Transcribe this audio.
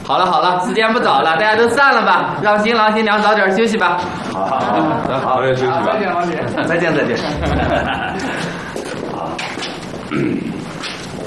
好了好了，时间不早了，大家都散了吧，让新郎新娘早点休息吧。 好，早点休息吧。 再见，老姐。 再见再见。 好。